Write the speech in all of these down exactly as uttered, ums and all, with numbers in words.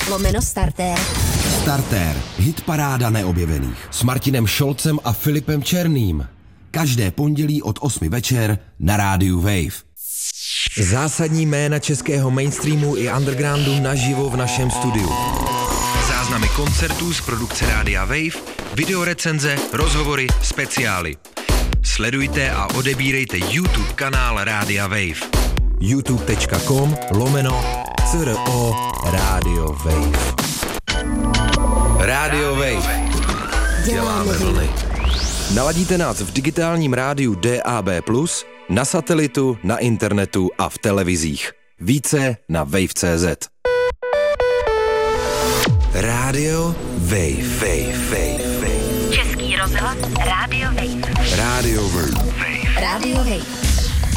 lomeno startér. Startér, hitparáda neobjevených. S Martinem Šolcem a Filipem Černým. Každé pondělí od osmi večer na rádiu Wave. Zásadní jména českého mainstreamu i undergroundu naživo v našem studiu. Záznamy koncertů z produkce rádia Wave, videorecenze, rozhovory, speciály. Sledujte a odebírejte YouTube kanál rádia Wave. youtube.com lomeno CRO Rádio Wave. Rádio Wave. Děláme vlny. Naladíte nás v digitálním rádiu D A B plus, na satelitu, na internetu a v televizích. Více na wave tečka cé zet. Rádio Wave. Wave. Wave. Wave. Český rozhlas Rádio Wave. Rádio Wave. Rádio Wave.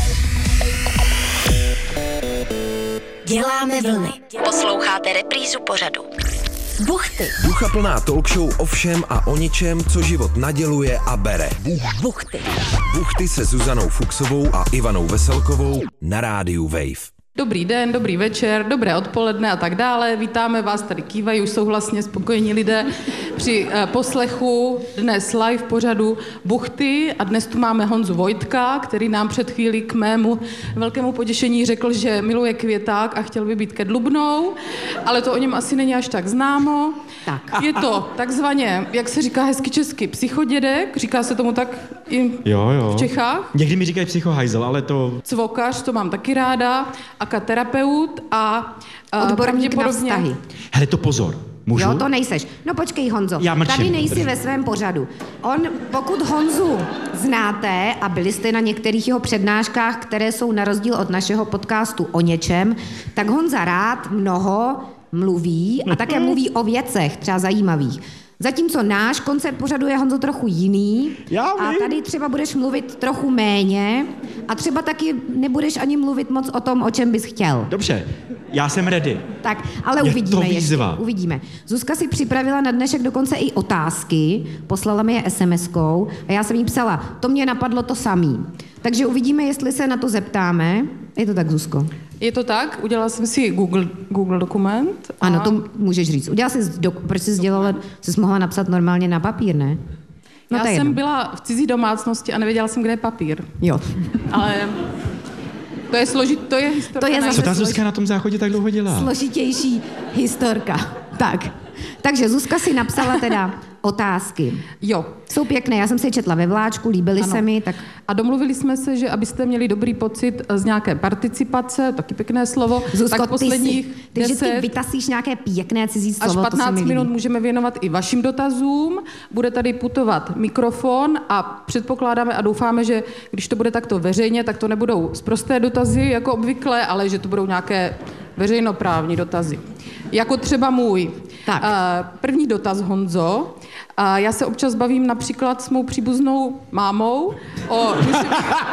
Děláme vlny. Posloucháte reprízu pořadu. Buchty. Ducha plná talk show o všem a o ničem, co život naděluje a bere. Buchty. Buchty se Zuzanou Fuxovou a Ivanou Veselkovou na rádiu Wave. Dobrý den, dobrý večer, dobré odpoledne a tak dále. Vítáme vás, tady kývají, už jsou vlastně spokojení lidé při eh, poslechu dnes live pořadu Buchty. A dnes tu máme Honzu Vojtka, který nám před chvílí k mému velkému potěšení řekl, že miluje květák a chtěl by být kedlubnou, ale to o něm asi není až tak známo. Tak. Je to takzvaně, jak se říká hezky česky, psychodědek, říká se tomu tak i jo, jo. v Čechách. Někdy mi říkají psychohajzel, ale to... Cvokař, to mám taky ráda, akaterapeut a odborník na vztahy. Hele, to pozor. Můžu? Jo, to nejseš. No počkej, Honzo, Já mlčím. tady nejsi ve svém pořadu. On, pokud Honzu znáte a byli jste na některých jeho přednáškách, které jsou na rozdíl od našeho podcastu o něčem, tak Honza rád mnoho mluví a také mluví o věcech, třeba zajímavých. Zatímco náš koncept pořadu je, Honzo, trochu jiný. Já a tady třeba budeš mluvit trochu méně a třeba taky nebudeš ani mluvit moc o tom, o čem bys chtěl. Dobře, já jsem ready. Tak, ale Je uvidíme to výzva. ještě. Uvidíme. Zuzka si připravila na dnešek dokonce i otázky, poslala mi je es em eskou a já jsem jí psala, to mě napadlo to samý. Takže uvidíme, jestli se na to zeptáme. Je to tak, Zuzko? Je to tak, udělala jsem si Google, Google dokument. A... Ano, to můžeš říct. Udělala jsi, do... proč jsi dělala, jsi mohla napsat normálně na papír, ne? No, já jsem jedno. Byla v cizí domácnosti a nevěděla jsem, kde je papír. Jo. Ale to je složit, to je historka. To je zase Co ta Zuzka na tom záchodě tak dlouho dělá? Složitější historka. Tak. Takže Zuzka si napsala teda otázky. Jo. Jsou pěkné, já jsem si je četla ve vláčku, líbily Ano. se mi. Tak... A domluvili jsme se, že abyste měli dobrý pocit z nějaké participace, taky pěkné slovo, Zuzko, tak posledních ty, si, ty deset vždycky vytasíš nějaké pěkné cizí slovo, až patnáct to se mi minut líbí. můžeme věnovat i vašim dotazům. Bude tady putovat mikrofon a předpokládáme a doufáme, že když to bude takto veřejně, tak to nebudou sprosté dotazy jako obvykle, ale že to budou nějaké veřejnoprávní dotazy. Jako třeba můj. Tak. Uh, první dotaz, Honzo. Uh, já se občas bavím například s mou příbuznou mámou o duševním,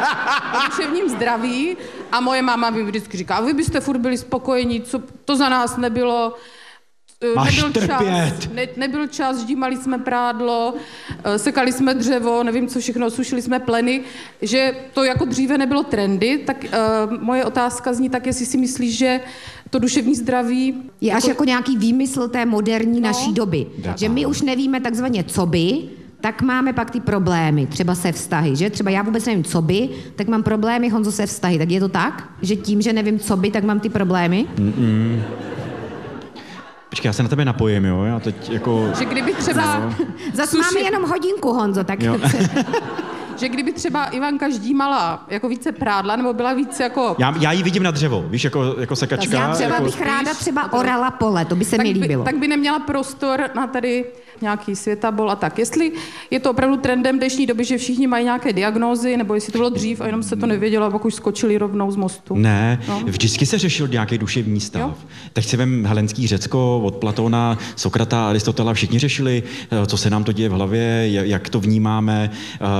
o duševním zdraví a moje máma mi vždycky říká, vy byste furt byli spokojení, co to za nás nebylo. Máš nebyl trpět. čas, ne, nebyl čas, ždímali jsme prádlo, sekali jsme dřevo, nevím co všechno, sušili jsme pleny, že to jako dříve nebylo trendy, tak uh, moje otázka zní tak, jestli si myslíš, že to duševní zdraví... Je až jako nějaký výmysl té moderní No. naší doby. Da. Že my už nevíme takzvaně co by, tak máme pak ty problémy, třeba se vztahy, že? Třeba já vůbec nevím co by, tak mám problémy, Honzo, se vztahy. Tak je to tak? Že tím, že nevím co by, tak mám ty problémy? Mm-mm. Počkej, já se na tebe napojím, jo? Já teď jako... Že kdyby třeba... Zas suši- máme jenom hodinku, Honzo, tak... Jo. Že kdyby třeba Ivanka ždímala jako více prádla, nebo byla více jako... Já, já ji vidím na dřevo, víš, jako, jako sekačka. Já třeba jako... bych ráda třeba Spíš- orala pole, to by se tak mi by, líbilo. tak by neměla prostor na tady nějaký světabol a tak. Jestli je to opravdu trendem dnešní doby, že všichni mají nějaké diagnózy, nebo jestli to bylo dřív a jenom se to nevědělo a pak už skočili rovnou z mostu. Ne, No. vždycky se řešil nějaký duševní stav. Jo. Tak si vem helenský Řecko od Platona, Sokrata, Aristotela, všichni řešili, co se nám to děje v hlavě, jak to vnímáme. I z té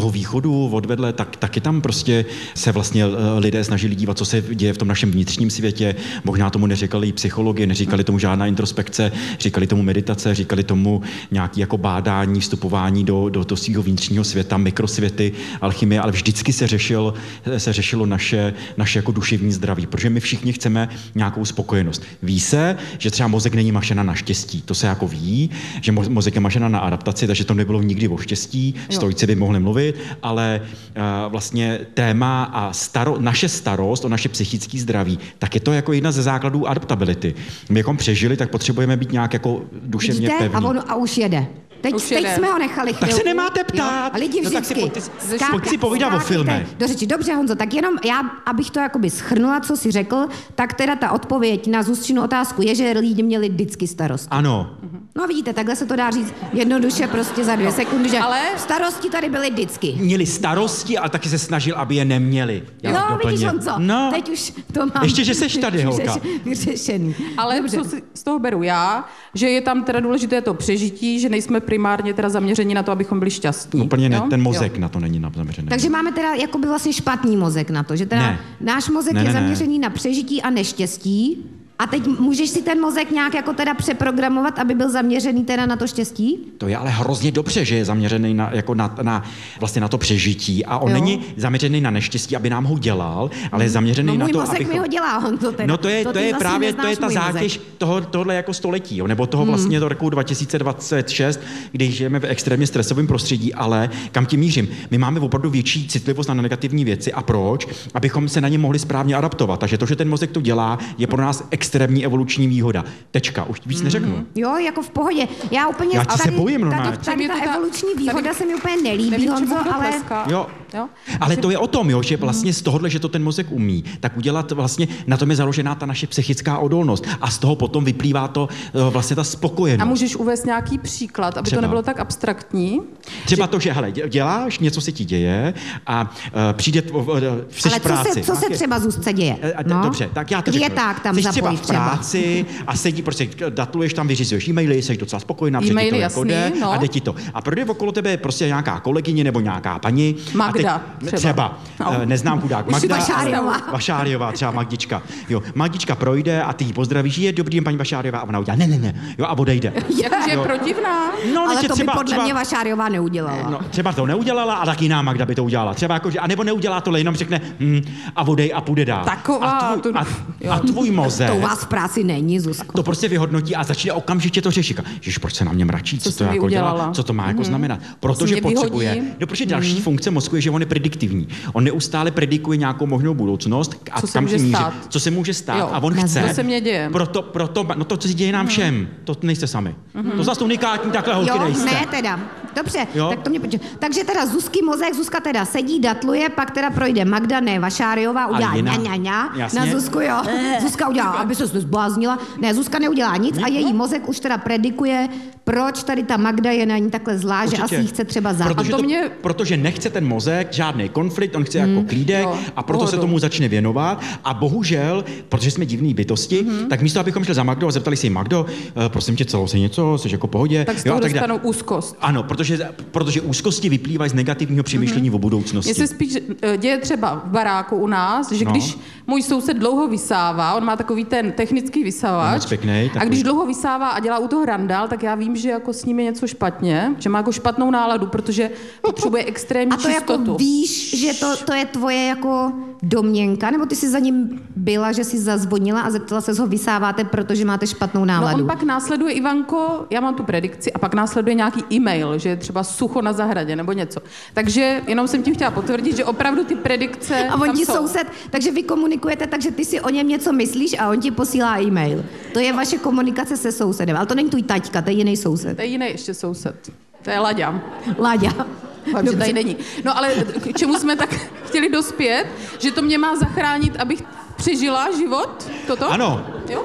jihovýchodu, odvedle, tak taky tam prostě se vlastně lidé snažili dívat, co se děje v tom našem vnitřním světě. Možná tomu neříkali psychologie, neříkali tomu žádná introspekce, říkali tomu meditace, říkali tomu nějaký jako bádání, vstupování do, do toho svého vnitřního světa, mikrosvěty, alchymie, ale vždycky se, řešil, se řešilo naše, naše jako duševní zdraví, protože my všichni chceme nějakou spokojenost. Ví se, že třeba mozek není mašina na štěstí, to se jako ví, že mozek je mašina na adaptaci, takže to nebylo nikdy o štěstí, stoici by mohli mluvit, ale uh, vlastně téma a staro, naše starost o naše psychické zdraví, tak je to jako jedna ze základů adaptability. My jako přežili, tak potřebujeme být nějak jako duševně Vidíte? pevní. A, on, a už jede. Teď, Už teď jede. jsme ho nechali chvilku. Tak se nemáte ptát. Jo? A lidi No tak si vždycky pojď- ty- pojď si povídat o filmech. Do řeči. Dobře, Honzo, tak jenom já, abych to jakoby schrnula, co jsi řekl, tak teda ta odpověď na Zuzčinu otázku je, že lidi měli vždycky starost. Ano. No vidíte, takhle se to dá říct jednoduše prostě za dvě sekundy, že Ale- starosti tady byly vždycky. Měli starosti, ale taky se snažil, aby je neměli. Já No, doplně. vidíš, Honzo, No. teď už to mám Ještě, že seš tady, holka. vyřeš- vyřešený. Ale Dobře. co si z toho beru já, že je tam teda důležité to přežití, že nejsme primárně teda zaměření na to, abychom byli šťastní. Úplně ne, jo? ten mozek Jo. na to není zaměřený. Takže máme teda jakoby vlastně špatný mozek na to, že teda Ne. náš mozek Ne, je ne, ne. zaměřený na přežití a neštěstí. A teď můžeš si ten mozek nějak jako teda přeprogramovat, aby byl zaměřený teda na to štěstí? To je ale hrozně dobře, že je zaměřený na, jako na, na, vlastně na to přežití a on Jo. není zaměřený na neštěstí, aby nám ho dělal, ale je zaměřený No na můj to, mozek abychom... mi ho dělá, on to teda. No to je, to ty je zase právě, to neznáš je ta můj zátěž mozek. toho, tohle jako století, jo? Nebo toho vlastně do roku dva tisíce dvacet šest, když žijeme v extrémně stresovém prostředí, ale kam tím mířím? My máme opravdu větší citlivost na negativní věci a proč? Abychom se na ně mohli správně adaptovat. Takže to, že ten mozek to dělá, je pro nás extrémní evoluční výhoda. Tečka, už víc neřeknu. Jo, jako v pohodě. Já úplně... Já ti se bojím normálně. Tady, tady Je to ta ta- evoluční výhoda tady- se mi úplně nelíbí, Nevím, Honzo, čemu kdo ale... tleská. Jo. Jo? Ale to je o tom, jo, že vlastně z tohohle, že to ten mozek umí, tak udělat vlastně, na tom je založená ta naše psychická odolnost a z toho potom vyplývá to eh, vlastně ta spokojenost. A můžeš uvést nějaký příklad, aby Třeba. to nebylo tak abstraktní? Třeba to, že hele, dě- děláš, něco se ti děje a uh, přijde, uh, jsi Ale v co práci. se, co se Máš- třeba Zuzce děje? Eh, a d- Dobře, tak já to řeknu. Květák tam jsi zapoj třeba třeba. v práci a sedí, prostě datluješ tam, vyřizuješ e-maily, jsi docela spokojená, protože ti E-maily, to jako jasný, jde no. a jde ti to. A projde okolo tebe prostě nějaká kolegyně nebo nějaká paní. Magda, a teď, třeba. třeba. No. Eh, neznám chudák. Už si Magda, Vašáriová. ale- Vašáriová, třeba Magdička. Jo, Magdička projde a ty ji pozdravíš, je dobrý den, paní Vašáriová, a ona udělá ne, ne, ne. Jo, a odejde. Jakože je Jo. protivná? No, Ale teď je to by třeba, podle třeba, mě Vašáriová neudělala. No, třeba to neudělala a tak jiná Magda by to udělala. Třeba jako, že, a nebo neudělá to, jenom řekne hm, a odej a půjde dál. Taková, A tvůj, to- a, jo. a tvůj mozek To u vás v práci není, Zuzko. to prostě vyhodnotí a začne okamžitě to řešit. Ježiš, proč se na mě mračí? Co, Co to jsi mi jako dělá? udělala? Co to má jako znamenat? Protože mě vyhodí? potřebuje. No, protože další funkce mozku je, že on je prediktivní. On neustále predikuje nějakou možnou budoucnost a Co se kam může tím míří. stát. Co se může stát Jo. a on Na chce. Co se mně děje. Proto, proto, no to, co se děje nám všem, to nejste sami. To zase unikátní takhle holky Jo, nejste. ne teda. Dobře, Jo. tak to mě počítá. Takže teda Zuzky mozek, Zuzka teda sedí, datluje, pak teda projde Magda, ne, Vašáriová, udělá jiná. ňa, ňa, ňa, Jasně. na Zuzku, jo. Zuzka udělá, aby se zbláznila. Ne, Zuzka neudělá nic a její mozek už teda predikuje, proč tady ta Magda je na ní takhle zlá, že asi jí chce třeba zabít. Protože, A to to, mě- protože nechce ten mozek žádný konflikt, on chce jako klídek jo, a proto se pohodu. tomu začne věnovat a bohužel, protože jsme divný bytosti, tak místo, abychom šli za Magdou a zeptali se jí, Magdo, eh, prosím tě, co se něco, jsi jako v pohodě. Tak z Jo, toho a tak dále. dostanou úzkost. Ano, protože, protože úzkosti vyplývají z negativního přemýšlení o budoucnosti. Mně se spíš eh, děje třeba v baráku u nás, že No. když můj soused dlouho vysává, on má takový ten technický vysavač, Moc pěknej, a takový. když dlouho vysává a dělá u toho randál, tak já vím, že jako s ním je něco špatně, že má jako špatnou náladu, protože potřebuje extrémní A to jako čistotu. víš, že to, to je tvoje jako domněnka, nebo ty jsi za ním byla, že jsi zazvonila a zeptala se, ho vysáváte, protože máte špatnou No náladu. on pak následuje, Ivanko, já mám tu predikci, a pak následuje nějaký e-mail, že je třeba sucho na zahradě nebo něco. Takže jenom jsem tím chtěla potvrdit, že opravdu ty predikce A on tam ti jsou. soused, takže vy komunikujete, takže ty si o něm něco myslíš a on ti posílá e-mail. To je vaše komunikace se sousedem, ale to není tvůj taťka, to je jiný soused. To je jiný ještě soused. To je Laďa. Láďa. Fakt, že tady není. No ale k čemu jsme tak chtěli dospět, že to mě má zachránit, abych přežila život? Toto? Ano. Jo?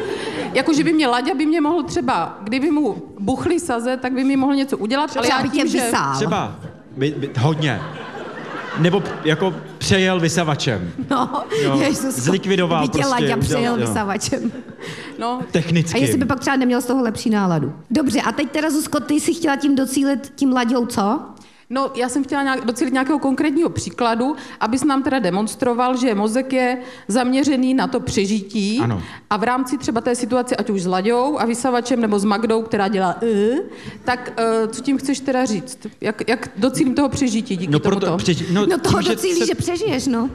Jako, že by mě Laďa by mě mohl třeba, kdyby mu buchly saze, tak by mi mohl něco udělat, ale Třeba já by tě tím, že... vysál. Třeba by, by, hodně. Nebo jako přejel vysavačem. No, Jo, Ježisko, zlikvidoval by tě prostě, Laďa udělal, přejel jo. vysavačem. No, Technicky. A jestli by pak třeba neměl z toho lepší náladu. Dobře, a teď teda, Zuzko, ty jsi chtěla tím docílit tím Laďou co? No, já jsem chtěla nějak, docílit nějakého konkrétního příkladu, abys nám teda demonstroval, že mozek je zaměřený na to přežití. Ano. A v rámci třeba té situace, ať už s Laďou a vysavačem, nebo s Magdou, která dělá uh, tak uh, co tím chceš teda říct? Jak, jak docílím toho přežití díky No, tomuto? proto, přeži, no, No toho tím, docílí, že, že přežiješ, no.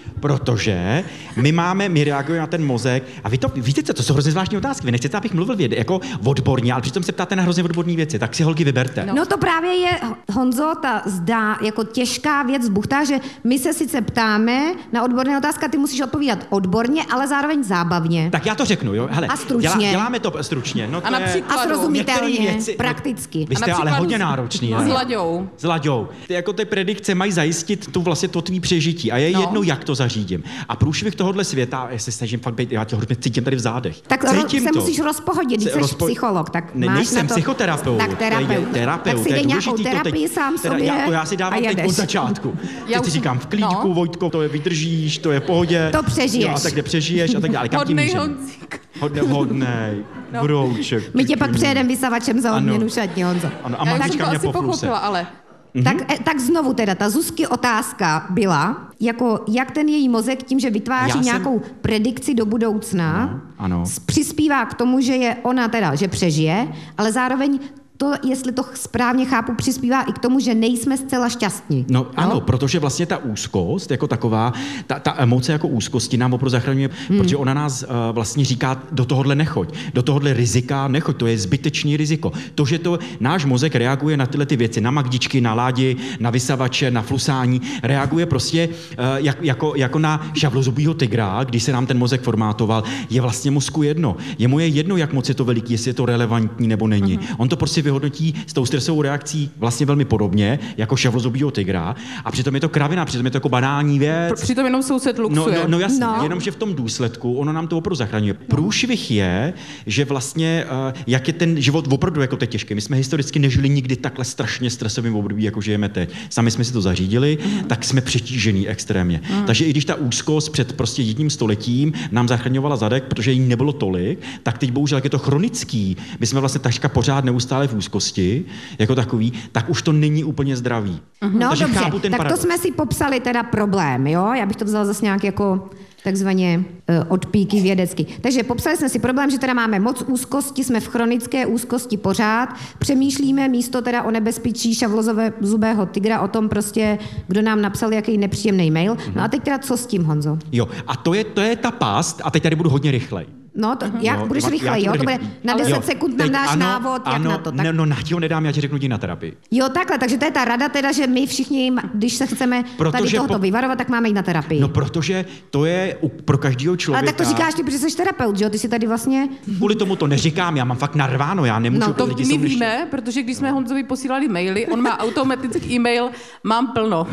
Protože my máme, my reagujeme na ten mozek a vy to, víte co, to jsou hrozně zvláštní otázky. Vy nechcete, abych mluvil věd, jako odborně, ale přitom se ptáte na hrozně odborné věci, tak si holky vyberte. No. no to právě je, Honzo, ta zdá jako těžká věc buchtá, že my se sice ptáme na odborné otázky, ty musíš odpovídat odborně, ale zároveň zábavně. Tak já to řeknu, jo. Hele, A stručně. Dělá, děláme to stručně. No to A například A srozumitelně, věci, prakticky. No, vy jste ale hodně náročný. S Laďou. S Laďou. Ty, jako ty predikce mají zajistit tu vlastně to tvý přežití a je No. jedno, jak to zařídím. A průšvih tohohle světa, já se snažím fakt být, já tě hodně cítím tady v zádech. Tak Cítím se to. musíš rozpohodit, když Se jsi rozpo- psycholog, tak ne, máš nejsem na to... psychoterapeut. Tak terapeut. terapeut. Tak si to je dej nějakou důležitý, to terapii teď, sám teda, sobě já, to já si dávám a teď jedeš. od začátku. Já Teď si už- říkám v klídku, no. Vojtko, to je vydržíš, to je v pohodě. To přežiješ. Jo, a tak kde přežiješ a tak dále. Kam tím Hodnej mířím? Honzík. Hodně hodnej. No. Brouček. My tě pak přejedeme vysavačem za Ano. odměnu šatní, Honzo. Ano, a Já už jsem Magdička to mě asi po fluse. pochopila, ale... Tak, tak znovu teda, ta Zuzky otázka byla, jako jak ten její mozek tím, že vytváří Já jsem- nějakou predikci do budoucna, Ano. s- přispívá k tomu, že je ona teda, že přežije, ale zároveň to, jestli to správně chápu, přispívá i k tomu, že nejsme zcela šťastní. No ano, protože vlastně ta úzkost jako taková, ta, ta emoce jako úzkosti nám opravdu zachraňuje, hmm. protože ona nás uh, vlastně říká, do tohohle nechoď, do tohohle rizika nechoď, to je zbytečný riziko. To, že to náš mozek reaguje na tyhle ty věci, na Magdičky, na Ládi, na vysavače, na flusání, reaguje prostě uh, jak, jako, jako na šavlozubýho tygra, když se nám ten mozek formátoval, je vlastně mozku jedno. Jemu je jedno, jak moc je to veliký, jestli je to relevantní nebo není. Hmm. On to prostě vyhodnotí s tou stresovou reakcí vlastně velmi podobně, jako šavlozubýho tygra, a přitom je to kravina, přitom je to jako banální věc. Přitom jenom soused No, luxuje. no, no jasně, No. no. Jenomže v tom důsledku ono nám to opravdu zachraňuje. Průšvih je, že vlastně, uh, jak je ten život opravdu jako teď těžký. My jsme historicky nežili nikdy takhle strašně stresovým období, jako žijeme teď. Sami jsme si to zařídili, mm. tak jsme přetížený extrémně. Mm. Takže i když ta úzkost před prostě jedním stoletím nám zachraňovala zadek, protože jí nebylo tolik, tak teď bohužel, jak je to chronický, my jsme vlastně takřka pořád neustále v úzkosti, jako takový, tak už to není úplně zdravý. No Takže dobře, chápu ten tak paradox. to jsme si popsali teda problém, jo? Já bych to vzala zase nějak jako takzvaně uh, odpíky vědecky. Takže popsali jsme si problém, že teda máme moc úzkosti, jsme v chronické úzkosti pořád, přemýšlíme místo teda o nebezpečí šavlozubého tygra, o tom prostě, kdo nám napsal jaký nepříjemný mail. No a teď teda co s tím, Honzo? Jo, a to je, to je ta past, a teď tady budu hodně rychlej. No, to, jak Jo, budeš já rychlej, ti jo? budu To bude rychlej. na deset Jo, sekund nám teď dáš ano, návod, jak ano, na to. Tak... Ne, no, na ti ho nedám, já ti řeknu, jdi na terapii. Jo, takhle, takže to je ta rada teda, že my všichni, když se chceme Protože tady tohoto po- vyvarovat, tak máme jít na terapii. No, protože to je u, pro každého člověka... Ale tak to říkáš ty, protože jsi terapeut, že jo? Ty si tady vlastně... Kvůli tomu to neříkám, já mám fakt narváno, já nemůžu... No, ty To lidi my jsou neště- víme, protože když jsme Honzovi posílali maily, on má automatický e-mail, mám plno.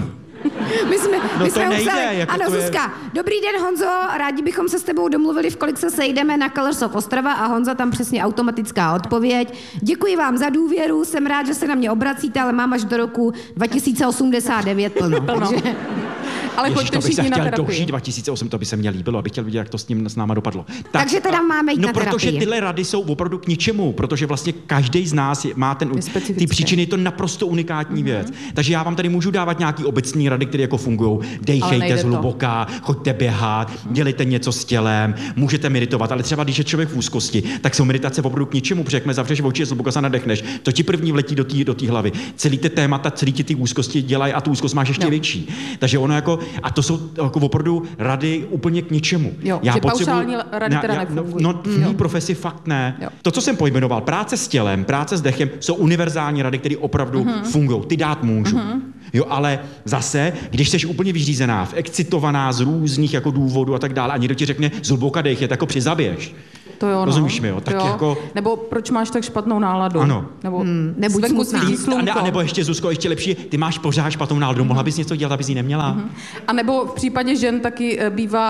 My jsme, No my to jsme nejde, museli, jako ano, to je- Zuzka, dobrý den, Honzo, rádi bychom se s tebou domluvili, v kolik se sejdeme na Colors of Ostrava a Honza tam přesně automatická odpověď. Děkuji vám za důvěru, jsem rád, že se na mě obracíte, ale mám až do roku dva tisíce osmdesát devět plno. Plno. Takže, Ale Ježiš, choďte to bych se všichni na chtěl terapii. dožít dva tisíce osm, to by se mně líbilo, abych chtěl vidět, jak to s ním s náma dopadlo. Tak, Takže teda a- máme jít no, na protože terapii. tyhle rady jsou opravdu k ničemu, protože vlastně každý z nás je- má ten, Je ty specifické. příčiny, je to naprosto unikátní mm-hmm. věc. Takže já vám tady můžu dávat nějaký obecní rady, které jako fungují. Ale Dejchejte nejde to. zhluboka, choďte běhat, dělejte něco s tělem, můžete meditovat, ale třeba když je člověk v úzkosti, tak jsou meditace opravdu k ničemu, protože jakmile zavřeš oči, zhluboka se nadechneš, to ti první vletí do té do té hlavy. Celý ty témata, celý ti ty úzkosti dělají a tu úzkost máš ještě Jo. větší. Takže ono jako, a to jsou jako opravdu rady úplně k ničemu. Jo, že paušální rady teda nefungují. No, no v mý profesi fakt ne. Jo. To, co jsem pojmenoval, práce s tělem, práce s dechem, jsou univerzální rady, které opravdu uh-huh. fungují. Ty dát můžu. Uh-huh. Jo, ale zase, když jsi úplně vyřízená, excitovaná z různých jako důvodů a tak dále, a někdo ti řekne, zhluboka dech, je to jako přizaběž. To jo, no. Rozumíš mi, jo? To Tak jo. jako- Nebo proč máš tak špatnou náladu? Ano. Nebo Hmm, nebuď zvenku smutná. svítí A, ne, slunko. a nebo ještě, Zuzko, ještě lepší, ty máš pořád špatnou náladu, mohla bys něco dělat, abys ji neměla? A nebo v případě žen taky eh, bývá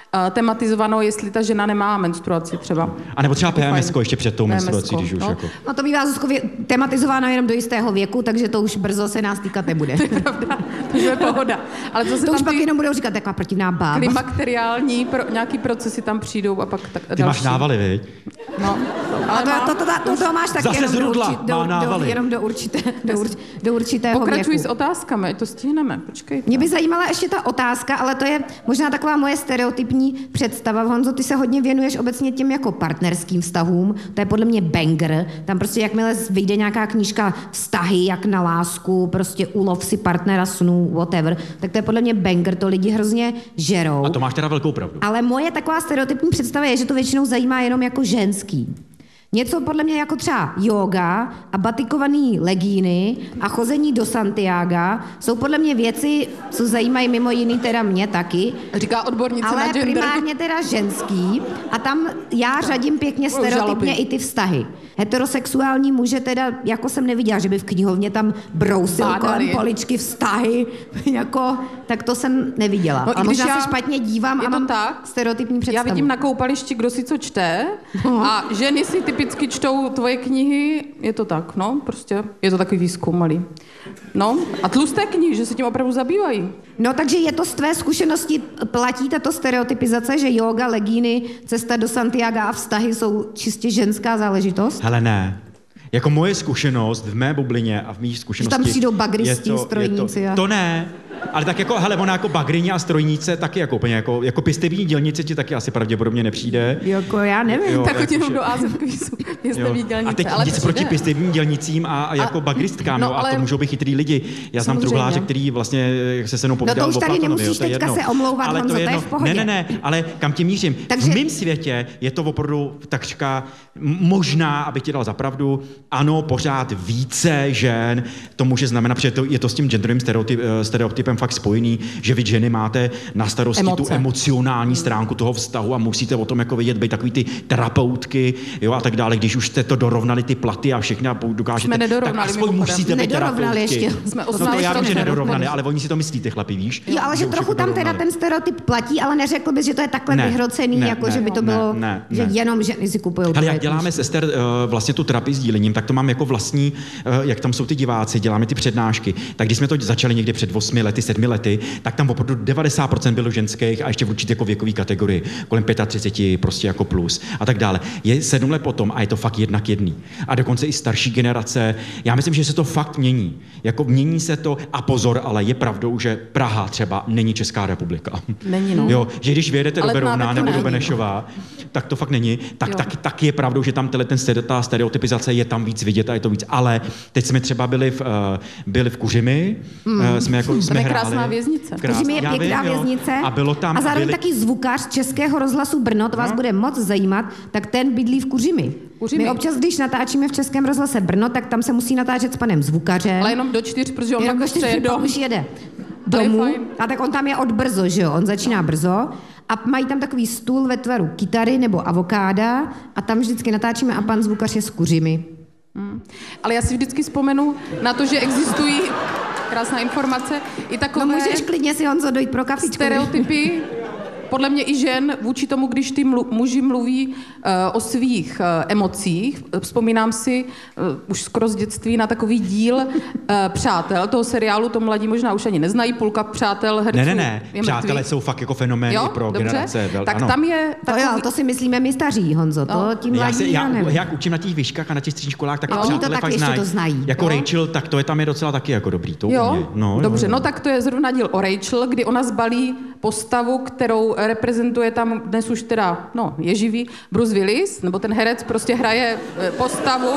uh, tematizovanou, jestli ta žena nemá menstruaci třeba. A nebo třeba P M S ko ještě před tou menstruací, když už no. jako... No to bývá Zuzko tematizováno jenom do jistého věku, takže to už brzo se nás týkat nebude. To je pravda, to je pohoda. Ale co se to tam už pak ty jenom budou říkat taková protivná bába. klimakteriální pro, nějaký procesy tam přijdou a pak tak Ty další. máš návaly, viď? No, Ale to, to, to, to, to máš tak Zase jenom, do, zrudla, urči, do, má návaly. do, jenom do, určité, do, urč, do určitého Pokračuj věku. s otázkami, ať to stihneme. Počkej. Mě by zajímala ještě ta otázka, ale to je možná taková moje stereotypní představa. Honzo, ty se hodně věnuješ obecně těm jako partnerským vztahům. To je podle mě banger. Tam prostě jakmile vyjde nějaká knížka Vztahy, jak na lásku, prostě ulov si partnera snů, whatever, tak to je podle mě banger, to lidi hrozně žerou. A to máš teda velkou pravdu. Ale moje taková stereotypní představa je, že to většinou zajímá jenom jako ženský. Něco podle mě jako třeba yoga a batikovaný legíny a chození do Santiaga jsou podle mě věci, co zajímají mimo jiný teda mě taky. Říká odbornice ale na gender. primárně teda ženský a tam já řadím pěkně stereotypně i ty vztahy. Heterosexuální muže teda, jako jsem neviděla, že by v knihovně tam brousil kolem poličky vztahy, jako, tak to jsem neviděla. No, a možná já, se špatně dívám a mám tak, stereotypní představu. Já vidím na koupališti, kdo si co čte a ženy si typicky čtou tvoje knihy, je to tak, no, prostě je to takový výzkum malý. No, a tlusté knihy, že se tím opravdu zabývají. No, takže je to z tvé zkušenosti, platí tato stereotypizace, že yoga, legíny, cesta do Santiaga a vztahy jsou čistě ženská záležitost? Hele, ne. Jako moje zkušenost v mé bublině a v mých zkušenosti... Že tam přijdou bagristi, je to, strojníci. Je to, a... to ne, ale tak jako, hele, ona jako bagrině a strojnice taky jako úplně jako, jako pěstební dělnice ti taky asi pravděpodobně nepřijde. Jako já nevím. Jo, tak jako, jenom do A Z kvízu pěstební dělnice. A teď ale nic proti pěstebním dělnicím a, a jako a, bagristkám, no, jo, ale... a to můžou být chytrý lidi. Já znám truhláře, který vlastně se se mnou povídal no to už tady nemusíš teďka jedno. se omlouvat, ale Honzo, to je, to je v pohodě. Ne, ne, ne, ale kam tím mířím? Takže... V mém světě je to opravdu takřka možná, abych ti dal za pravdu, ano, pořád více žen, to může znamenat, protože to, je to s tím genderovým stereotyp, stereotypem fakt spojený, že vy ženy máte na starosti Emoce. tu emocionální stránku toho vztahu a musíte o tom jako vědět, být takový ty terapeutky, jo, a tak dále. Když už jste to dorovnali ty platy a všechny a dokážete, tak aspoň musíte být terapeutky. Ještě. Jsme no to já vím, že nedorovnali, ale oni si to myslí, ty chlapi, víš? Jo, ale že, že trochu tam teda ten stereotyp platí, ale neřekl bys, že to je takhle ne, vyhrocený, ne, jako ne, že by to ne, bylo, ne, že ne. jenom ženy si kupujou. Ale jak děláme s Ester uh, vlastně tu terapii s dílením, tak to mám jako vlastní, uh, jak tam jsou ty diváci, děláme ty přednášky. Tak když jsme to začali někdy před osmi lety, sedmi lety, tak tam opravdu devadesát procent bylo ženských a ještě v určitě jako věkový kategorii, kolem třicet pět prostě jako plus a tak dále. Je sedm let potom a je to fakt jednak jedný. A dokonce i starší generace. Já myslím, že se to fakt mění. Jako mění se to a pozor, ale je pravdou, že Praha třeba není Česká republika. Není, no. Jo, že když vyjedete ale do Berouna nebo není. do Benešova, tak to fakt není. Tak, tak, tak je pravdou, že tam ten ta stereotypizace je tam víc vidět a je to víc. Ale teď jsme třeba byli v, uh, byli v Kuřimi, mm. uh, jsme jako jsme to je hráli. Krásná věznice. Kuřimi je pěkná věznice. A bylo tam a zároveň byli... taky zvukař Českého rozhlasu Brno, to vás no. bude moc zajímat, tak ten bydlí v Kuřimi. Kuřimi. My občas, když natáčíme v Českém rozhlase Brno, tak tam se musí natáčet s panem zvukařem. Ale jenom do čtyř, protože on jenom pak do čtyř, jede pak už jede domů. A tak on tam je od brzo, že jo? On začíná brzo. A mají tam takový stůl ve tvaru kytary nebo avokáda a tam vždycky natáčíme a pan zvukař je s Kuřimi. Hmm. Ale já si vždycky vzpomenu na to, že existují, krásná informace, i takové... No můžeš klidně si, Honzo, dojít pro kafičku. Stereotypy, podle mě i žen, vůči tomu, když ty mlu, muži mluví uh, o svých uh, emocích. Vzpomínám si uh, už skoro z dětství na takový díl uh, Přátel, toho seriálu, to mladí možná už ani neznají, půlka přátel herců. Ne, ne, ne, je Přátelé mrtvý. jsou fakt jako fenomény jo? pro Dobře? generace. Vel, tak ano. tam je takový... To jo, to si myslíme my staří, Honzo, to no. tím já, mladí, se, já, já nevím. jak učím na těch výškách a na těch středních školách, tak a Přátelé oni to fakt taky ještě to znají. Jako no? Rachel, tak to je tam je docela taky jako dobrý. To jo? No, Dobře, jo, jo. no tak to je zrovna díl o Rachel, kdy ona zbalí postavu, kterou reprezentuje tam dnes už teda, no, je živý, Bruce Willis, nebo ten herec prostě hraje postavu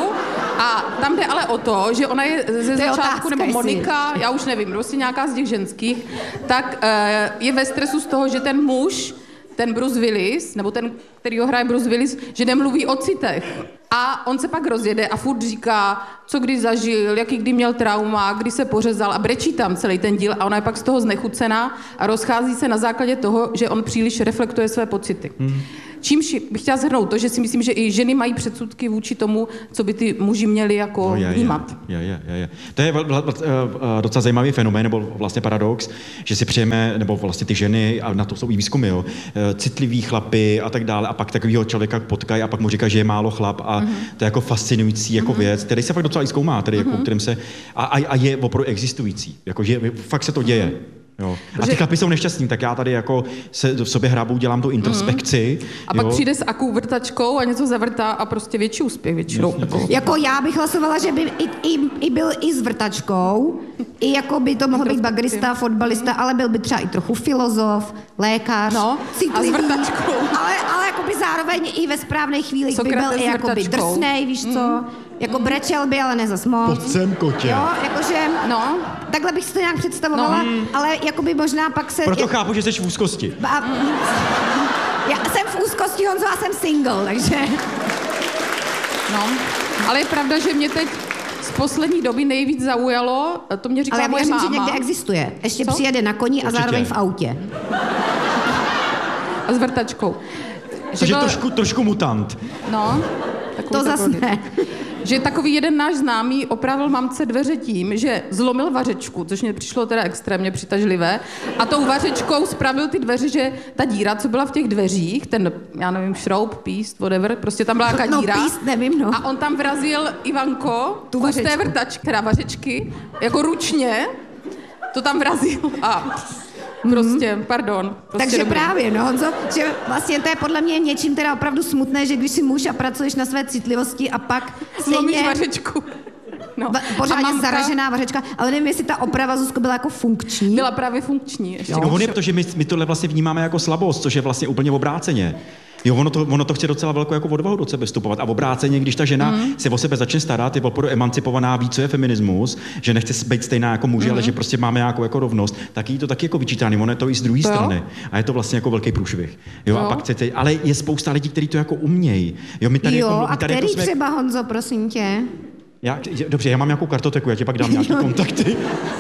a tam jde ale o to, že ona je ze to začátku, je nebo Monika, já už nevím, prostě nějaká z těch ženských, tak uh, je ve stresu z toho, že ten muž, ten Bruce Willis, nebo ten, který ho hraje Bruce Willis, že nemluví o citech. A on se pak rozjede a furt říká, co kdy zažil, jaký kdy měl trauma, kdy se pořezal a brečí tam celý ten díl a ona je pak z toho znechucená a rozchází se na základě toho, že on příliš reflektuje své pocity. Hmm. Čímž bych chtěla shrnout to, že si myslím, že i ženy mají předsudky vůči tomu, co by ty muži měli jako no, je, vnímat. Je, je, je, je. To je docela zajímavý fenomén, nebo vlastně paradox, že si přejeme, nebo vlastně ty ženy, a na to jsou i výzkumy, jo, citlivý chlapy a tak dále, a pak takovýho člověka potkají a pak mu říkají, že je málo chlap a mm-hmm. to je jako fascinující jako mm-hmm. věc, který se fakt docela i zkoumá, tedy mm-hmm. jako, kterým se, a, a je opravdu existující, jako, že fakt se to děje. Jo. A ty chlapi jsou nešťastní, tak já tady jako se v sobě hrabu, dělám tu introspekci. Mm. A jo. Pak přijde s akou vrtačkou a něco zavrtá a prostě větší úspěch většinou. Jako. jako já bych hlasovala, že by i, i, i byl i s vrtačkou, i jako by to mohl být bagrista, fotbalista, ale byl by třeba i trochu filozof, lékař, no, citlivý, a s vrtačkou. Ale, ale jako by zároveň i ve správné chvíli by byl i jako by drsnej, víš co? Mm. Jako brečel by, ale ne zas moc. Pojď sem, kotě. Jo, jakože, no. Takhle bych si to nějak představovala, no. Ale jakoby možná pak se... Proto chápu, že jsi v úzkosti. A, já jsem v úzkosti, Honzo, a jsem single, takže... No, ale je pravda, že mě teď z poslední doby nejvíc zaujalo, to mě říkala moje máma. Ale já věřím, že někde existuje. Ještě Co? Přijede na koni a Určitě. zároveň v autě. A s vrtačkou. Takže byl... trošku, trošku mutant. No, to zas ne. Že takový jeden náš známý opravil mamce dveře tím, že zlomil vařečku, což mě přišlo teda extrémně přitažlivé, a tou vařečkou spravil ty dveře, že ta díra, co byla v těch dveřích, ten, já nevím, šroub, píst, whatever, prostě tam byla jaká no, díra. Píst, nevím, no. A on tam vrazil, Ivanko, tu kus té vrtačky, teda vařečky, jako ručně, to tam vrazil a... Prostě, pardon. Prostě Takže dobrý. právě, no Honzo, že vlastně to je podle mě něčím teda opravdu smutné, že když jsi muž a pracuješ na své citlivosti a pak zlomíš stejně... vařečku. No. Va- pořádně mamka... zaražená vařečka, ale nevím, jestli ta oprava, Zuzko, byla jako funkční. Byla právě funkční. Ještě. No, on je, protože my, my tohle vlastně vnímáme jako slabost, což je vlastně úplně obráceně. Jo, ono to, ono to chce docela velkou jako odvahu do sebe vstupovat. A v obráceně, když ta žena mm. se o sebe začne starat, je opravdu emancipovaná, ví, co je feminismus, že nechce být stejná jako muži, mm. ale že prostě máme nějakou jako rovnost, tak jí to taky jako vyčítány. Ono je to i z druhé strany. A je to vlastně jako velký průšvih. Jo, jo. A pak chcete, ale je spousta lidí, kteří to jako umějí. Jo, my tady jo jako, a tady který jako jsme... třeba, Honzo, prosím tě? Já, dobře, já mám nějakou kartoteku, já ti pak dám nějaké kontakty.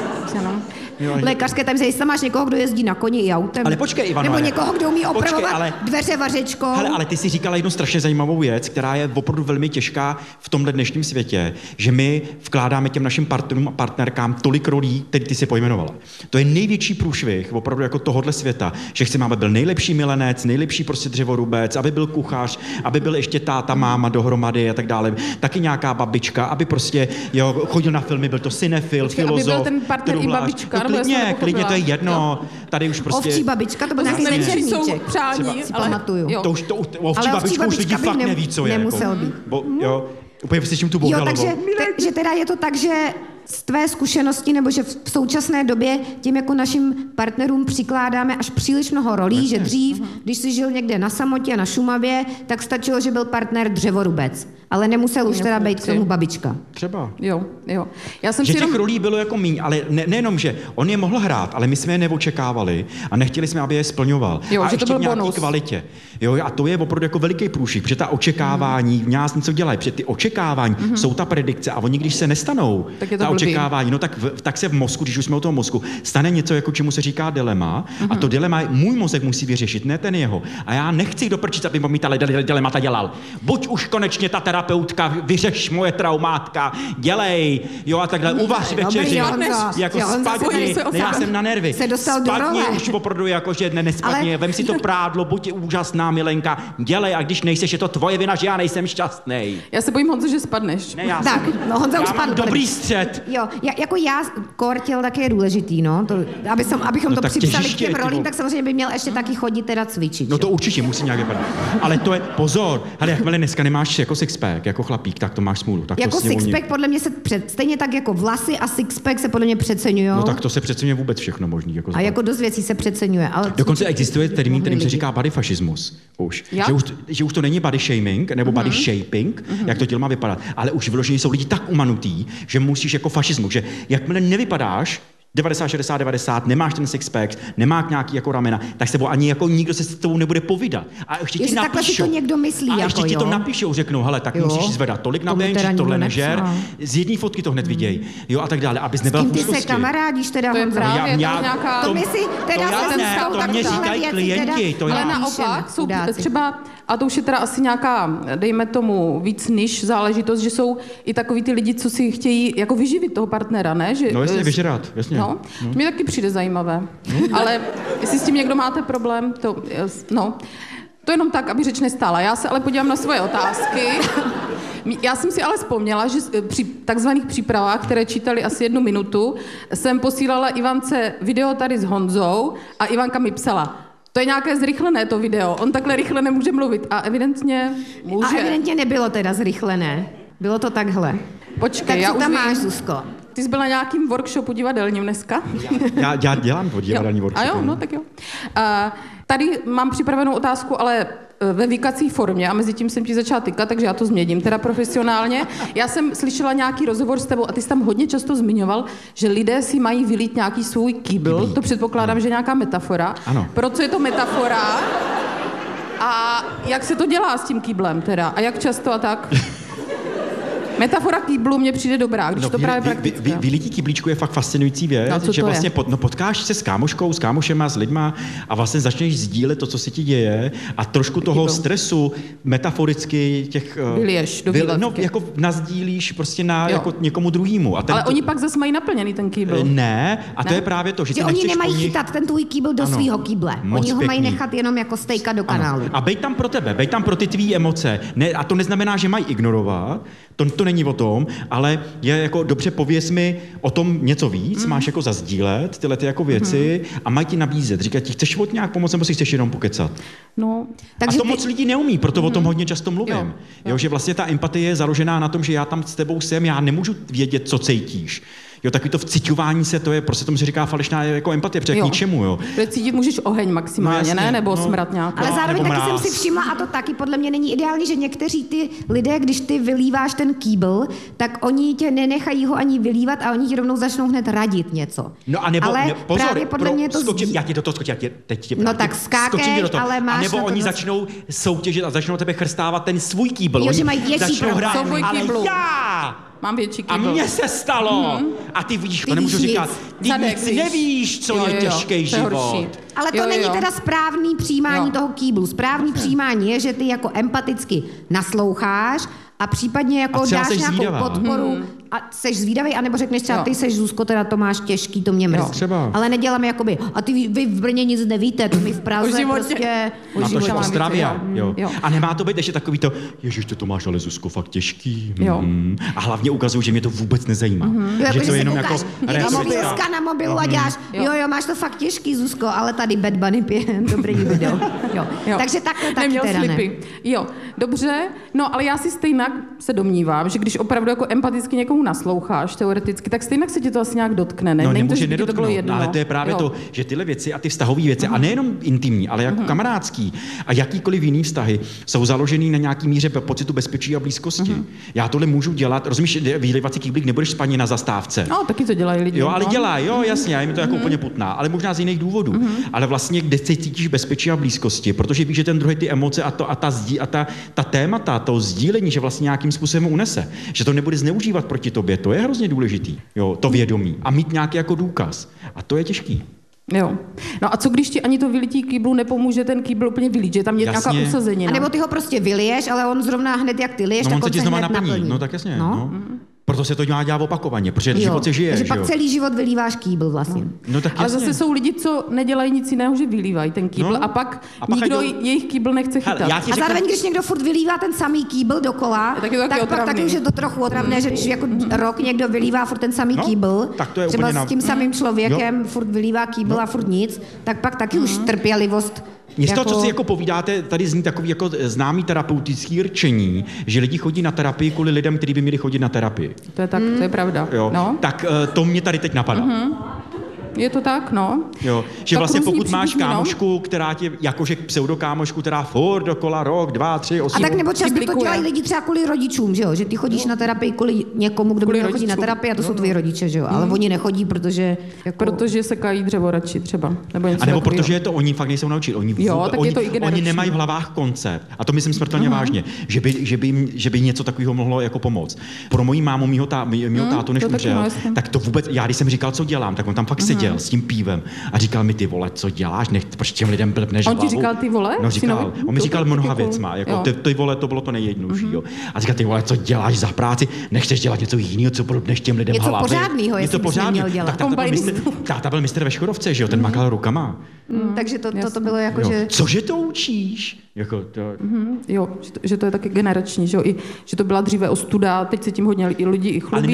Jo, lékařské tam zjistě máš někoho, kdo jezdí na koni i autem. Ale počkej, Ivano. Nebo někoho, kdo umí opravovat počkej, ale, dveře vařečkou. Hele, ale ty si říkala jednu strašně zajímavou věc, která je opravdu velmi těžká v tomhle dnešním světě, že my vkládáme těm našim partnerům a partnerkám tolik rolí, který ty si pojmenovala. To je největší průšvih opravdu jako tohohle světa, že chceme, aby byl nejlepší milenec, nejlepší prostě dřevorubec, aby byl kuchař, aby byl ještě táta, máma dohromady a tak dále. Taky nějaká babička, aby prostě jo, chodil na filmy, byl to cinefil, Počkej, filozof. aby byl ten partner i babička, no, klidně, klidně, to je jedno. Jo. Tady už prostě... Ovčí babička, to byl nějaký večerníček. Přání, si pamatuju. Jo. To už, to, ovčí babičku už lidi fakt neví, co je. Nemusel jako. být. Bo, jo, úplně slyším tu Bohdalovo. Jo, takže te, že teda je to tak, že z tvé zkušenosti, nebo že v současné době tím jako našim partnerům přikládáme až příliš mnoho rolí, Jasně. že dřív, když jsi žil někde na samotě, na Šumavě, tak stačilo, že byl partner dřevorubec. Ale nemusel už teda být k tomu babička. Třeba. Jo, jo. Já jsem že si těch jenom... rolí bylo jako míň, ale ne, nejenom, že on je mohl hrát, ale my jsme je neočekávali a nechtěli jsme, aby je splňoval. Jo, a že ještě to byl v nějaký bonus. kvalitě. Jo, a to je opravdu jako veliký průšvih, protože ta očekávání mm. v nás něco dělají, protože ty očekávání mm-hmm. jsou ta predikce a oni, když se nestanou, tak je to ta blbý. očekávání, no tak, v, tak se v mozku, když už jsme o tom mozku, stane něco, jako čemu se říká dilema mm-hmm. a to dilema můj mozek musí vyřešit, ne ten jeho. A já nechci doprčit, aby mi ta dilemata dělal. Buď už konečně ta terapeutka vyřeš moje traumátka, dělej, jo a takhle, uvař večeři, jako spadni, ne, já jsem na nervy, se dostal spadni do už opravdu jako, že ne, nespadni, ale... vem si to prádlo, buď úžasná milenka, dělej a když nejseš, je to tvoje vina, že já nejsem šťastnej. Já se bojím, Honzo, že spadneš. Ne, já tak, jsem, no Honza já už mám spadl. dobrý střed. Jo, já, jako já, kor těl taky je důležitý, no, to, aby som, abychom no, to připsali k těm těžiště, rolím, tak samozřejmě by měl ještě taky chodit teda cvičit. No jo? to určitě musí nějak vypadat. Ale to je, pozor, ale jakmile dneska nemáš jako sixpack, jako chlapík, tak to máš smůlu. Tak jako to sixpack podle mě se před, stejně tak jako vlasy a sixpack se podle mě přeceňujou. No tak to se přeceňuje vůbec všechno možný. Jako a jako dost věcí se přeceňuje. Ale dokonce existuje termín, kterým se říká bodyfašismus. Už. Že, už, že už to není body shaming, nebo body mm-hmm. shaping, mm-hmm. jak to tělo má vypadat, ale už vyloženě jsou lidi tak umanutý, že musíš jako fašismus, že jakmile nevypadáš devadesát, šedesát, devadesát, nemáš ten sixpack, nemáš nějaký jako ramena, tak se ani jako nikdo se s tebou nebude povídat. A ještě ti napíšou. Takhle si to někdo myslí, a jako ještě ti jo. to napíšou, řeknou, hele, tak jo. musíš zvedat tolik na bench, tohle nežer, z jedné fotky to hned viděj, jo a tak dále, abys nebyl v Ty se kamarádíš teda, To je Honza. právě, Já- to nějaká... To my si teda to já se ne, zemskou to tak mě tyhle říkají věci klienti, to teda já- Ale napíšeme, naopak jsou chudáci. třeba, a to už je teda asi nějaká, dejme tomu, víc niž záležitost, že jsou i takový ty lidi, co si chtějí jako vyživit toho partnera, ne? Že, No jasně, eh, vyžrat, jasně. No, no. Mně taky přijde zajímavé. No. Ale jestli s tím někdo máte problém, to, no, to jenom tak, aby řeč nestála. Já se ale podívám na svoje otázky. Já jsem si ale vzpomněla, že při takzvaných přípravách, které čítali asi jednu minutu, jsem posílala Ivance video tady s Honzou a Ivanka mi psala, to je nějaké zrychlené to video, on takhle rychle nemůže mluvit a evidentně může. A evidentně nebylo teda zrychlené. Bylo to takhle. Počkej, Tak já co už tam vím. máš, Zuzko? Ty jsi byl na nějakým workshopu divadelním dneska? Já, já dělám to divadelní workshop. A jo, no tak jo. Uh, tady mám připravenou otázku, ale ve vykací formě a mezi tím jsem ti začala tykat, takže já to změním teda profesionálně. Já jsem slyšela nějaký rozhovor s tebou a ty jsi tam hodně často zmiňoval, že lidé si mají vylít nějaký svůj kýbl. To předpokládám, ano. že je nějaká metafora. Ano. Pro co je to metafora? A jak se to dělá s tím kýblem teda? A jak často a tak? Metafora kýblu mně přijde dobrá, když no, to vy, právě vy, praktické. vy, vylítí kýblíčku je fakt fascinující věc, No, co že to vlastně je? pot, no, potkáš se s kámoškou, s kámošema, s lidma a vlastně začneš sdílet to, co se ti děje a trošku toho Kýbl. stresu metaforicky těch... eh, Vyliješ do vyl- výletky. No, jako nazdílíš prostě na Jo. jako někomu druhému. A ten Ale to, oni pak zase mají naplněný ten kýbl. Ne, a to Ne? je právě to, že, Že ty oni nechceš nemají po nich... chytat ten tvůj kýbl do Ano. svýho kýble. Moc Oni ho mají pěkný. nechat jenom jako stejka do kanálu. A bej tam pro tebe, bej tam pro ty tvý emoce. Ne, a to neznamená, že mají ignorovat, to, to není o tom, ale je jako dobře pověz mi o tom něco víc, mm. máš jako zazdílet tyhle ty jako věci mm. a mají ti nabízet. Říkat ti, chceš od nějak pomoct, nebo si chceš jenom pokecat. No, Takže a to ty- moc lidí neumí, proto mm. o tom hodně často mluvím. Jo, Jo, jo. jo, že vlastně ta empatie je založená na tom, že já tam s tebou jsem, já nemůžu vědět, co cítíš. Jo, takový to vciťování se, to je, prostě tomu se říká falešná jako empatie, protože k Jo. ničemu, jo. Protože cítit můžeš oheň maximálně, No, jasně, ne? Nebo no. smrad nějaký. Ale No, zároveň nebo taky mráz. jsem si všimla, a to taky podle mě není ideální, že někteří ty lidé, když ty vylíváš ten kýbl, tak oni tě nenechají ho ani vylívat a oni ti rovnou začnou hned radit něco. No a nebo, ale ne, pozor, právě podle pro, mě to skočím, zdí- já ti do toho skočím, já tě, teď tě No právě tak skákej, skočím ti do toho. ale máš a nebo na to oni dost- začnou soutěžit a začnou tebe chrystávat ten svůj kýbl. Jo, Oni že mají větší začnou problém. hrát, Souboj ale kýblů. já! Mám větší A kýbl. mně se stalo. Mm. A ty vidíš, Ty to nemůžu víš říkat, nic. ty Zadek nic víš. nevíš, co Jo, je jo, jo, těžký to je život. horší. Ale to Jo, není jo. teda správný přijímání Jo. toho kýblu. Správný přijímání je, že ty jako empaticky nasloucháš a případně jako A třeba dáš seš nějakou zvídavá. podporu a seš zvídavý, anebo řekneš třeba, Jo. ty seš Zuzko, teda to máš těžký, to mě mrzí. třeba. Ale neděláme jakoby, a ty vy v Brně nic nevíte, to my v O Praze životě. prostě... Na to životě šlo mám Ostravě, víc, jo. jo. A nemá to být ještě takový to, ježiš, ty to máš ale Zuzko fakt těžký. Jo. Mhm. A hlavně ukazuju, že mě to vůbec nezajímá. Jo, Že jako, to že je si jenom koukáš, jako je to rétorická. mobilka na mobilu a děláš, Jo. jo, jo, máš to fakt těžký, Zuzko, ale tady Bad Bunny pije dobrý video. Jo. Jo. Takže takhle taky Neměl teda ne. slipy. Jo, dobře, no ale já si stejně se domnívám, že když opravdu jako empaticky někomu nasloucháš teoreticky, tak stejně se tě to asi nějak dotkne, ne? No, Není to, nemůže že by ti to bylo nedotknout, jedno. no, ale to je právě Jo. to, že tyhle věci a ty vztahové věci, uh-huh. a nejenom intimní, ale jako uh-huh. kamarádský a jakýkoliv jiný vztahy jsou založený na nějaký míře pocitu bezpečí a blízkosti. Uh-huh. Já tohle můžu dělat, rozumíš, vylivací kýblík nebudeš spaně na zastávce. No, taky to dělají lidi. Jo, ale no. dělá, jo, jasně, a je mi to jako úplně putná, ale možná z jiných důvodů. Mm-hmm. Ale vlastně, kde se cítíš bezpečí a blízkosti, protože víš, že ten druhý ty emoce a, to, a, ta, zdí, a ta, ta témata, to sdílení, že vlastně nějakým způsobem unese, že to nebude zneužívat proti tobě, to je hrozně důležitý, jo, to vědomí a mít nějaký jako důkaz. A to je těžký. Jo. No a co když ti ani to vylití kýblu nepomůže ten kýbl úplně vylít, že tam je Jasně. nějaká usazenina? A nebo ty ho prostě vyliješ, ale on zrovna hned jak ty liješ, No tak on se on ti se znova hned naplní, naplní. no tak jasně, No. no. Proto se to má dělat opakovaně, protože život se žije, Takže že pak jo. celý život vylíváš kýbl vlastně. No tak Ale jasně. zase jsou lidi, co nedělají nic jiného, že vylívají ten kýbl No. a pak A pak nikdo jdou- jejich kýbl nechce Hele, chytat. já ti A řeknu- zároveň, když někdo furt vylívá ten samý kýbl dokola, Tak je to taky tak pak otravný. taky už je to trochu otravné, že když jako rok někdo vylívá furt ten samý No, kýbl, tak to je třeba úplně na- s tím samým člověkem Jo. furt vylívá kýbl No. a furt nic, tak pak taky už trpělivost. Mně z toho, co si jako povídáte, tady zní takový jako známý terapeutický rčení, že lidi chodí na terapii kvůli lidem, kteří by měli chodit na terapii. To je tak, to je pravda. Jo? No. Tak uh, to mě tady teď napadá. Mm-hmm. je to tak, no. Jo, že Tak vlastně různý pokud máš příbuzní, no. kámošku, která tě, jakože pseudokámošku, která furt dokola rok, dva, tři, osm... A tak nebo často to Přiblikuje. dělají lidi třeba kvůli rodičům, že jo? Že ty chodíš na terapii kvůli někomu, kdo by Kvůli měl chodit na rodičům. terapii a to jsou tvoji rodiče, že jo? Ale oni nechodí, protože... Jako... Protože se kají dřevo radši třeba. Nebo něco A nebo takovýho. protože je to oni fakt nejsou naučit. Oni, Jo, vůbec- tak je oni, to i generační. oni nemají v hlavách koncept. A to myslím smrtelně uh-huh. vážně, že by, že, by, jim- že by něco takového mohlo jako pomoct. Pro moji mámu, mýho, tá, mýho Hmm, tátu, než to taky, umřel, no, jasně. tak to vůbec, já když jsem říkal, co dělám, tak on tam fakt uh-huh. seděl s tím pívem a říkal mi, ty vole, co děláš, nech, proč těm lidem blbneš On ti hlavu? říkal ty vole? No říkal, Synovi? on mi To říkal tak mnoha jako- věcma, jako jo. ty, ty vole, to bylo to nejjednodušší, uh-huh. jo. A říkal, ty vole, co děláš za práci, nechceš dělat něco jiného, co blbneš těm lidem Něco hlavy. pořádnýho, jestli Něco bys pořádného. neměl dělat. Tak táta byl, Kombajnistu. mistr, táta byl mistr ve Škodovce, že jo, ten makal rukama. Mm, takže to, to, to jasně. bylo jako, Jo. že... Cože to učíš? Jako to... Jo, že to, že to je taky generační, že jo, i, že to byla dříve ostuda, teď se tím hodně lidi i chlubí.